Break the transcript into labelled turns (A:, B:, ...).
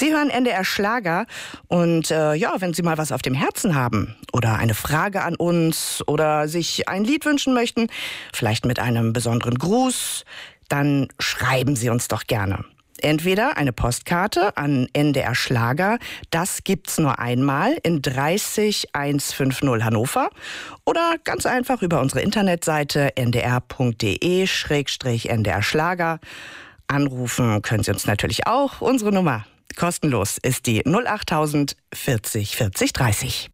A: Sie hören NDR Schlager und wenn Sie mal was auf dem Herzen haben oder eine Frage an uns oder sich ein Lied wünschen möchten, vielleicht mit einem besonderen Gruß, dann schreiben Sie uns doch gerne. Entweder eine Postkarte an NDR Schlager, das gibt's nur einmal in 30150 Hannover, oder ganz einfach über unsere Internetseite ndr.de/NDR Schlager. Anrufen können Sie uns natürlich auch. Unsere Nummer kostenlos ist die 08000 40 40 30.